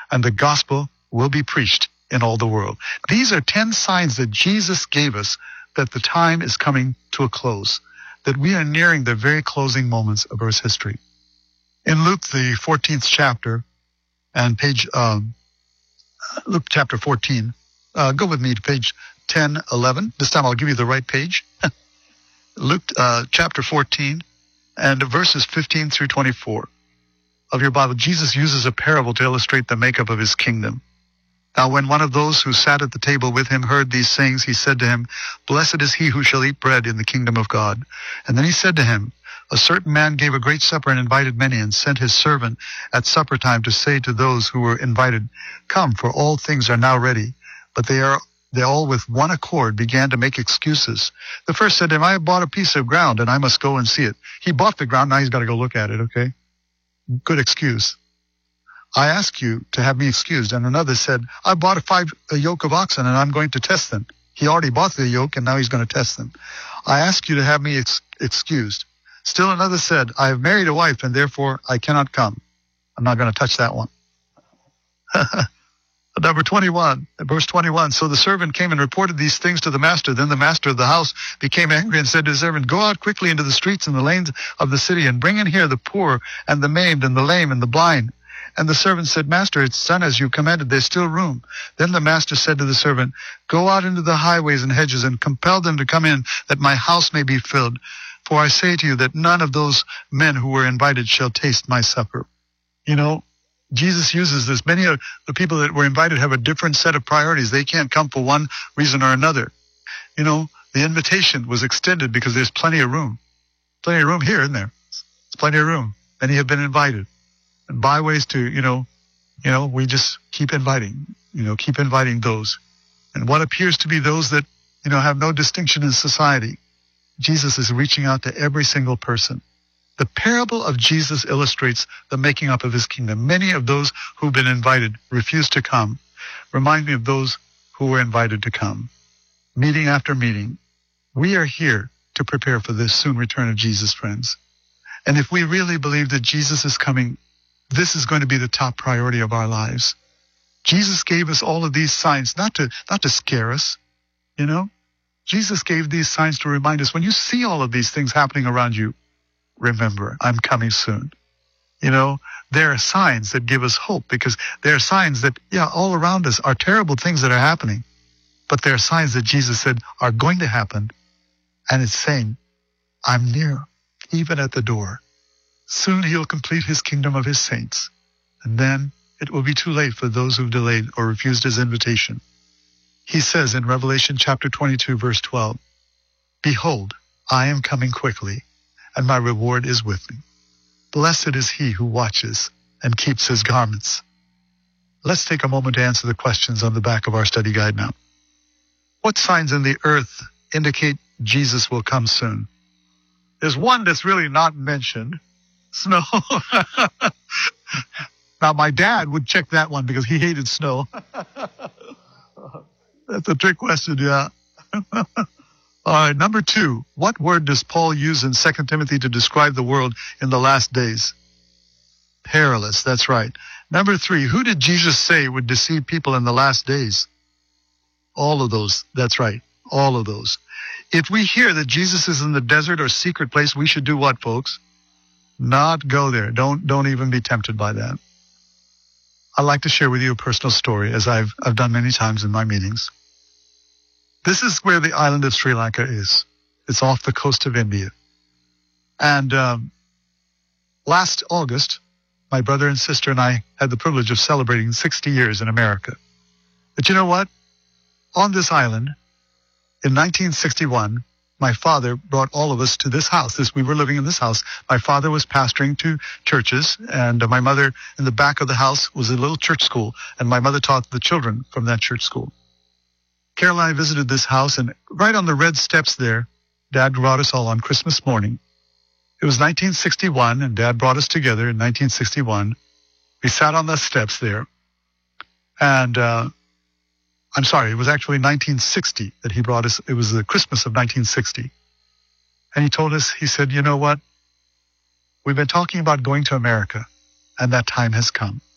and the gospel will be preached in all the world. These are 10 signs that Jesus gave us that the time is coming to a close, that we are nearing the very closing moments of Earth's history. In Luke, the 14th chapter, and Luke chapter 14, go with me to page 1011. This time I'll give you the right page. Luke chapter 14 and verses 15 through 24 of your Bible. Jesus uses a parable to illustrate the makeup of his kingdom. Now when one of those who sat at the table with him heard these things, he said to him, "Blessed is he who shall eat bread in the kingdom of God." And then he said to him, "A certain man gave a great supper and invited many, and sent his servant at supper time to say to those who were invited, 'Come, for all things are now ready.' But they all with one accord began to make excuses. The first said to him, 'I have bought a piece of ground, and I must go and see it.'" He bought the ground, now he's got to go look at it, okay? Good excuse. "I ask you to have me excused." And another said, "I bought a yoke of oxen, and I'm going to test them." He already bought the yoke, and now he's going to test them. "I ask you to have me excused." Still another said, "I have married a wife, and therefore I cannot come." I'm not going to touch that one. Number 21, verse 21. So the servant came and reported these things to the master. Then the master of the house became angry and said to his servant, "Go out quickly into the streets and the lanes of the city, and bring in here the poor and the maimed and the lame and the blind." And the servant said, "Master, it's done as you commanded. There's still room." Then the master said to the servant, "Go out into the highways and hedges and compel them to come in, that my house may be filled. For I say to you that none of those men who were invited shall taste my supper." You know, Jesus uses this. Many of the people that were invited have a different set of priorities. They can't come for one reason or another. You know, the invitation was extended because there's plenty of room. Plenty of room here, isn't there? There's plenty of room. Many have been invited. And byways to, we just keep inviting those. And what appears to be those that, have no distinction in society, Jesus is reaching out to every single person. The parable of Jesus illustrates the making up of his kingdom. Many of those who've been invited refuse to come. Remind me of those who were invited to come. Meeting after meeting. We are here to prepare for this soon return of Jesus, friends. And if we really believe that Jesus is coming, this is going to be the top priority of our lives. Jesus gave us all of these signs, not to scare us, Jesus gave these signs to remind us, when you see all of these things happening around you, remember, I'm coming soon. There are signs that give us hope, because there are signs that, all around us are terrible things that are happening. But there are signs that Jesus said are going to happen. And it's saying, I'm near, even at the door. Soon he'll complete his kingdom of his saints. And then it will be too late for those who've delayed or refused his invitation. He says in Revelation chapter 22, verse 12, "Behold, I am coming quickly, and my reward is with me. Blessed is he who watches and keeps his garments." Let's take a moment to answer the questions on the back of our study guide now. What signs in the earth indicate Jesus will come soon? There's one that's really not mentioned. Snow. Now, my dad would check that one because he hated snow. That's a trick question, yeah. All right, number 2. What word does Paul use in 2 Timothy to describe the world in the last days? Perilous, that's right. Number 3, who did Jesus say would deceive people in the last days? All of those, that's right, all of those. If we hear that Jesus is in the desert or secret place, we should do what, folks? Not go there. Don't even be tempted by that. I'd like to share with you a personal story, as I've done many times in my meetings. This is where the island of Sri Lanka is. It's off the coast of India. And last August, my brother and sister and I had the privilege of celebrating 60 years in America. But you know what? On this island, in 1961, my father brought all of us to this house. We were living in this house. My father was pastoring 2 churches, and my mother, in the back of the house, was a little church school, and my mother taught the children from that church school. Carol and I visited this house, and right on the red steps there, Dad brought us all on Christmas morning. It was 1961, and Dad brought us together in 1961. We sat on the steps there, and I'm sorry, it was actually 1960 that he brought us. It was the Christmas of 1960. And he told us, he said, "You know what? We've been talking about going to America, and that time has come."